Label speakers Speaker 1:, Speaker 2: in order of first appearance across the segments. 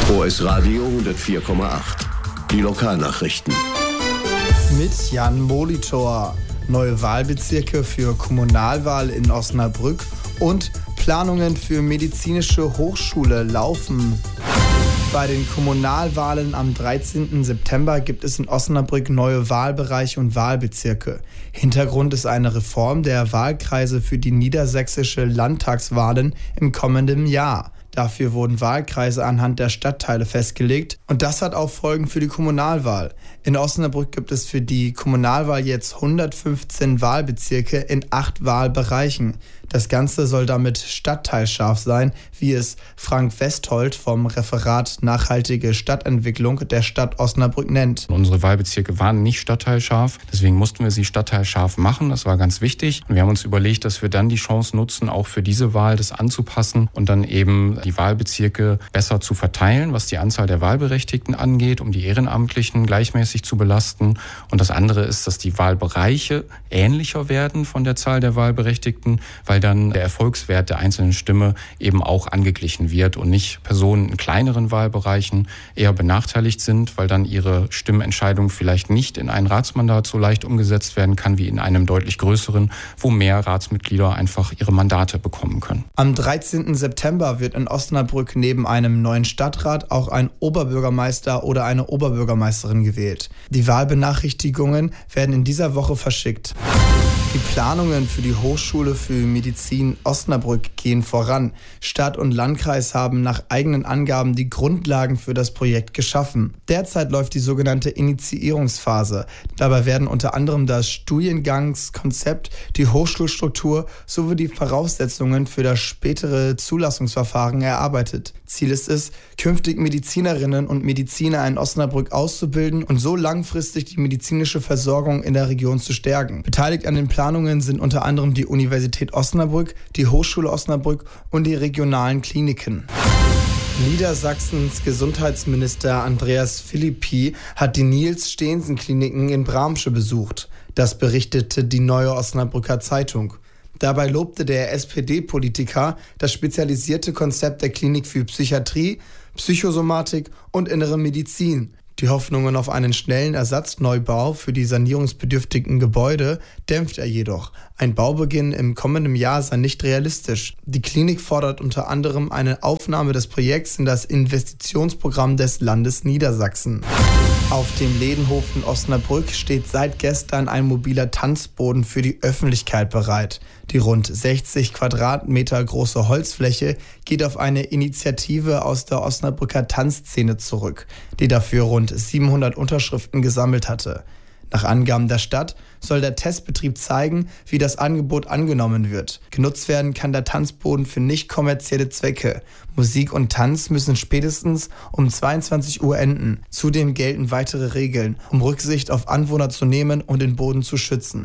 Speaker 1: OS Radio 104,8. Die Lokalnachrichten.
Speaker 2: Mit Jan Molitor. Neue Wahlbezirke für Kommunalwahl in Osnabrück und Planungen für medizinische Hochschule laufen. Bei den Kommunalwahlen am 13. September gibt es in Osnabrück neue Wahlbereiche und Wahlbezirke. Hintergrund ist eine Reform der Wahlkreise für die niedersächsische Landtagswahlen im kommenden Jahr. Dafür wurden Wahlkreise anhand der Stadtteile festgelegt und das hat auch Folgen für die Kommunalwahl. In Osnabrück gibt es für die Kommunalwahl jetzt 115 Wahlbezirke in 8 Wahlbereichen. Das Ganze soll damit stadtteilscharf sein, wie es Frank Westholt vom Referat Nachhaltige Stadtentwicklung der Stadt Osnabrück nennt.
Speaker 3: Unsere Wahlbezirke waren nicht stadtteilscharf, deswegen mussten wir sie stadtteilscharf machen. Das war ganz wichtig. Und wir haben uns überlegt, dass wir dann die Chance nutzen, auch für diese Wahl das anzupassen und dann eben die Wahlbezirke besser zu verteilen, was die Anzahl der Wahlberechtigten angeht, um die Ehrenamtlichen gleichmäßig zu belasten. Und das andere ist, dass die Wahlbereiche ähnlicher werden von der Zahl der Wahlberechtigten, weil dann der Erfolgswert der einzelnen Stimme eben auch angeglichen wird und nicht Personen in kleineren Wahlbereichen eher benachteiligt sind, weil dann ihre Stimmentscheidung vielleicht nicht in ein Ratsmandat so leicht umgesetzt werden kann wie in einem deutlich größeren, wo mehr Ratsmitglieder einfach ihre Mandate bekommen können.
Speaker 2: Am 13. September wird in Osnabrück neben einem neuen Stadtrat auch ein Oberbürgermeister oder eine Oberbürgermeisterin gewählt. Die Wahlbenachrichtigungen werden in dieser Woche verschickt. Die Planungen für die Hochschule für Medizin Osnabrück gehen voran. Stadt und Landkreis haben nach eigenen Angaben die Grundlagen für das Projekt geschaffen. Derzeit läuft die sogenannte Initiierungsphase. Dabei werden unter anderem das Studiengangskonzept, die Hochschulstruktur sowie die Voraussetzungen für das spätere Zulassungsverfahren erarbeitet. Ziel ist es, künftig Medizinerinnen und Mediziner in Osnabrück auszubilden und so langfristig die medizinische Versorgung in der Region zu stärken. Beteiligt an den Planungen sind unter anderem die Universität Osnabrück, die Hochschule Osnabrück und die regionalen Kliniken. Niedersachsens Gesundheitsminister Andreas Philippi hat die Niels-Steensen-Kliniken in Bramsche besucht. Das berichtete die Neue Osnabrücker Zeitung. Dabei lobte der SPD-Politiker das spezialisierte Konzept der Klinik für Psychiatrie, Psychosomatik und innere Medizin. Die Hoffnungen auf einen schnellen Ersatzneubau für die sanierungsbedürftigen Gebäude dämpft er jedoch. Ein Baubeginn im kommenden Jahr sei nicht realistisch. Die Klinik fordert unter anderem eine Aufnahme des Projekts in das Investitionsprogramm des Landes Niedersachsen. Auf dem Ledenhof in Osnabrück steht seit gestern ein mobiler Tanzboden für die Öffentlichkeit bereit. Die rund 60 Quadratmeter große Holzfläche geht auf eine Initiative aus der Osnabrücker Tanzszene zurück, die dafür rund 700 Unterschriften gesammelt hatte. Nach Angaben der Stadt soll der Testbetrieb zeigen, wie das Angebot angenommen wird. Genutzt werden kann der Tanzboden für nicht kommerzielle Zwecke. Musik und Tanz müssen spätestens um 22 Uhr enden. Zudem gelten weitere Regeln, um Rücksicht auf Anwohner zu nehmen und den Boden zu schützen.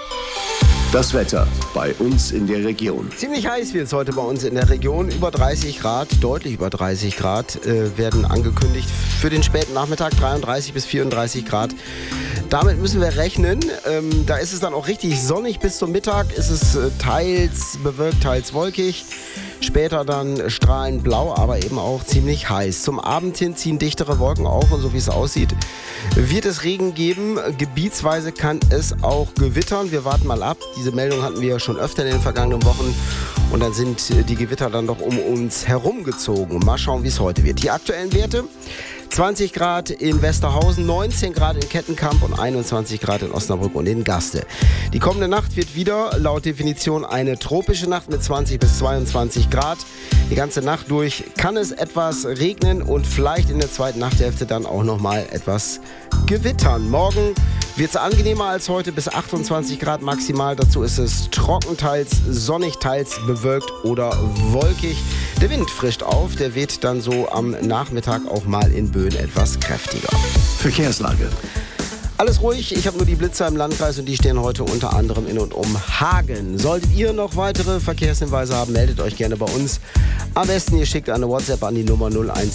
Speaker 1: Das Wetter bei uns in der Region.
Speaker 4: Ziemlich heiß wird es heute bei uns in der Region. Über 30 Grad, deutlich über 30 Grad werden angekündigt. Für den späten Nachmittag 33 bis 34 Grad. Damit müssen wir rechnen. Da ist es dann auch richtig sonnig. Bis zum Mittag ist es teils bewölkt, teils wolkig. Später dann strahlend blau, aber eben auch ziemlich heiß. Zum Abend hin ziehen dichtere Wolken auf und so wie es aussieht, wird es Regen geben. Gebietsweise kann es auch gewittern. Wir warten mal ab. Diese Meldung hatten wir schon öfter in den vergangenen Wochen. Und dann sind die Gewitter dann doch um uns herumgezogen. Mal schauen, wie es heute wird. Die aktuellen Werte: 20 Grad in Westerhausen, 19 Grad in Kettenkamp und 21 Grad in Osnabrück und in Gaste. Die kommende Nacht wird wieder laut Definition eine tropische Nacht mit 20 bis 22 Grad. Die ganze Nacht durch kann es etwas regnen und vielleicht in der zweiten Nachthälfte dann auch nochmal etwas gewittern. Morgen wird es angenehmer als heute, bis 28 Grad maximal. Dazu ist es trocken, teils sonnig, teils bewölkt oder wolkig. Der Wind frischt auf, der weht dann so am Nachmittag auch mal in Böen etwas kräftiger.
Speaker 1: Verkehrslage.
Speaker 4: Alles ruhig, ich habe nur die Blitzer im Landkreis und die stehen heute unter anderem in und um Hagen. Solltet ihr noch weitere Verkehrshinweise haben, meldet euch gerne bei uns. Am besten ihr schickt eine WhatsApp an die Nummer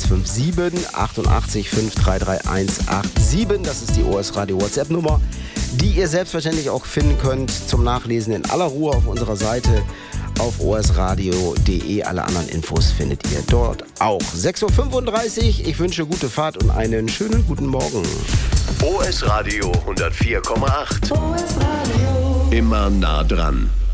Speaker 4: 0157 88 533 187. Das ist die OS Radio WhatsApp-Nummer, die ihr selbstverständlich auch finden könnt zum Nachlesen in aller Ruhe auf unserer Seite auf osradio.de. Alle anderen Infos findet ihr dort auch. 6.35 Uhr, ich wünsche gute Fahrt und einen schönen guten Morgen.
Speaker 1: OS Radio 104,8. OS Radio. Immer nah dran.